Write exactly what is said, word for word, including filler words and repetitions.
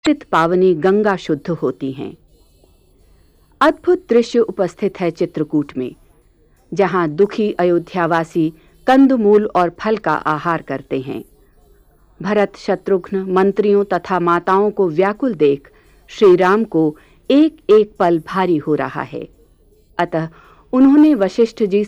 चित पावनी गंगा शुद्ध होती हैं। अद्भुत दृश्य उपस्थित है चित्रकूट में, जहां दुखी अयोध्यावासी कंदमूल और फल का आहार करते हैं। भरत, शत्रुघ्न, मंत्रियों तथा माताओं को व्याकुल देख श्री राम को एक एक पल भारी हो रहा है। अतः उन्होंने वशिष्ठ जी